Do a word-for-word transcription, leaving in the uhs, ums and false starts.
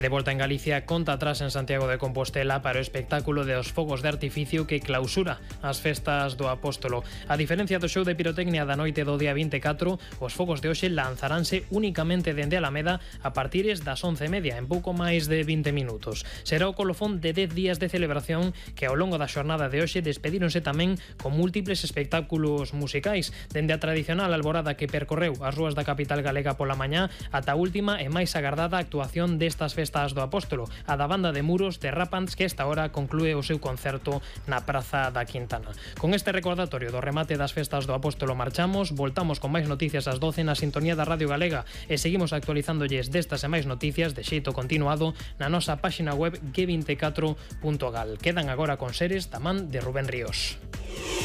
De volta en Galicia, conta atrás en Santiago de Compostela para o espectáculo de os fogos de artificio que clausura as festas do Apóstolo. A diferencia do show de pirotecnia da noite do día vinte e catro, os fogos de hoxe lanzaránse únicamente dende Alameda a partires das once e media, en pouco máis de vinte minutos. Será o colofón de dez días de celebración que ao longo da xornada de hoxe despedíronse tamén con múltiples espectáculos musicais, dende a tradicional alborada que percorreu as rúas da capital galega pola mañá ata a última e máis agardada actuación destas festas do Apóstolo, a da banda de Muros de Rapants, que esta hora conclúe o seu concerto na Praza da Quintana. Con este recordatorio do remate das festas do Apóstolo marchamos, voltamos con máis noticias ás doce na sintonía da Radio Galega e seguimos actualizándolles destas e máis noticias de xeito continuado na nosa páxina web ge vinte e catro punto gal. Quedan agora con seres da man de Rubén Ríos.